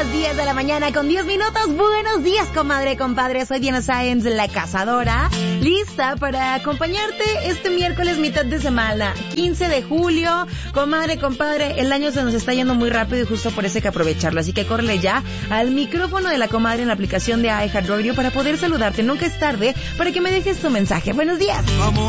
las 10 de la mañana con 10 minutos. Buenos días, comadre, compadre. Soy Diana Sáenz, la cazadora, lista para acompañarte este miércoles, mitad de semana, 15 de julio. Comadre, compadre, el año se nos está yendo muy rápido y justo por eso hay que aprovecharlo. Así que córrele ya al micrófono de la comadre en la aplicación de iHeartRadio para poder saludarte. Nunca es tarde para que me dejes tu mensaje. Buenos días.